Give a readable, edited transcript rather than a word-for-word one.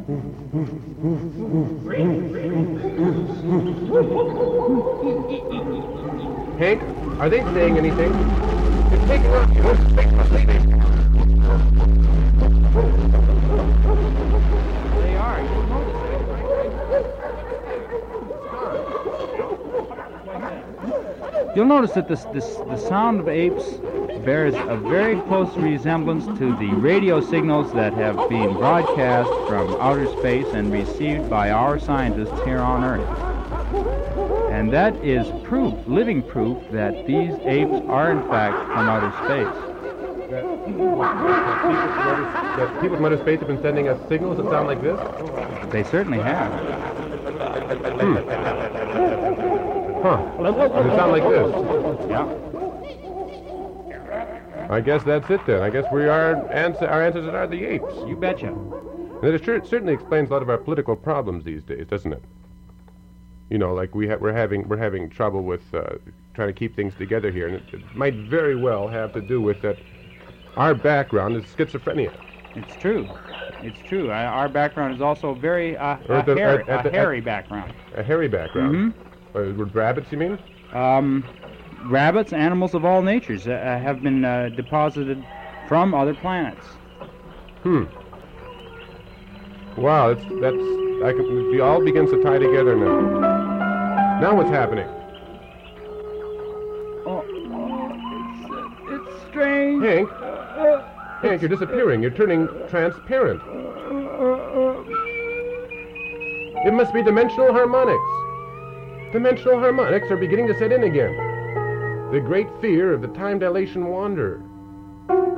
Hank, are they saying anything? It's taking off. You won't speak for sleeping. They are. You'll notice it. You'll notice that the sound of apes bears a very close resemblance to the radio signals that have been broadcast from outer space and received by our scientists here on Earth. And that is proof, living proof, that these apes are in fact from outer space. That people from outer space have been sending us signals that sound like this? They certainly have. Huh. They sound like this. Yeah. I guess that's it then. I guess our ancestors are the apes. You betcha. And it certainly explains a lot of our political problems these days, doesn't it? You know, like we're having trouble with trying to keep things together here, and it might very well have to do with that. Our background is schizophrenia. It's true. It's true. Our background is also very hairy background. A hairy background. Mm-hmm. With rabbits, you mean? Rabbits, animals of all natures, have been deposited from other planets. Wow, it all begins to tie together now. Now what's happening? It's strange. Hank, you're disappearing. You're turning transparent. It must be dimensional harmonics. Dimensional harmonics are beginning to set in again. The great fear of the time dilation wanderer.